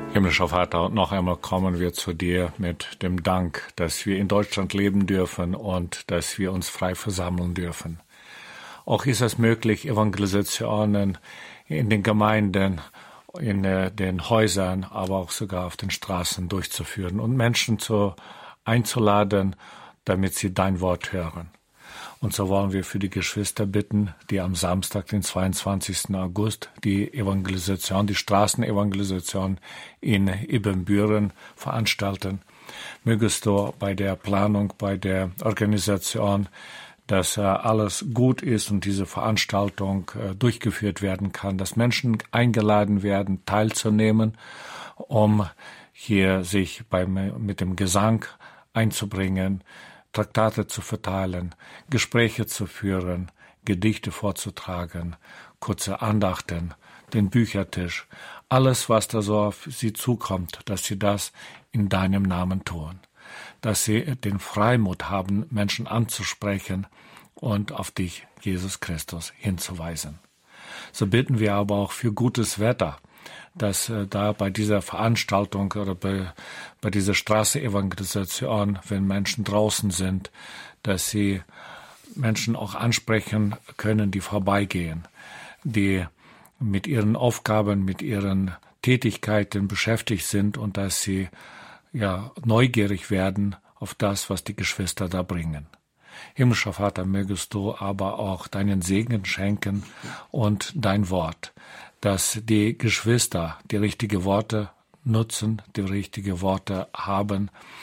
Himmlischer Vater, noch einmal kommen wir zu dir mit dem Dank, dass wir in Deutschland leben dürfen und dass wir uns frei versammeln dürfen. Auch ist es möglich, Evangelisationen in den Gemeinden, in den Häusern, aber auch sogar auf den Straßen durchzuführen und Menschen einzuladen, damit sie dein Wort hören. Und so wollen wir für die Geschwister bitten, die am Samstag, den 22. August, die Evangelisation, die Straßenevangelisation in Ibbenbüren veranstalten. Mögest du bei der Planung, bei der Organisation, dass alles gut ist und diese Veranstaltung durchgeführt werden kann, dass Menschen eingeladen werden, teilzunehmen, um hier sich mit dem Gesang einzubringen, Traktate zu verteilen, Gespräche zu führen, Gedichte vorzutragen, kurze Andachten, den Büchertisch, alles, was da so auf sie zukommt, dass sie das in deinem Namen tun, dass sie den Freimut haben, Menschen anzusprechen und auf dich, Jesus Christus, hinzuweisen. So bitten wir aber auch für gutes Wetter, dass da bei dieser Veranstaltung oder bei dieser Straßenevangelisation, wenn Menschen draußen sind, dass sie Menschen auch ansprechen können, die vorbeigehen, die mit ihren Aufgaben, mit ihren Tätigkeiten beschäftigt sind und dass sie neugierig werden auf das, was die Geschwister da bringen. Himmlischer Vater, mögest du aber auch deinen Segen schenken und dein Wort, dass die Geschwister die richtigen Worte nutzen, die richtigen Worte haben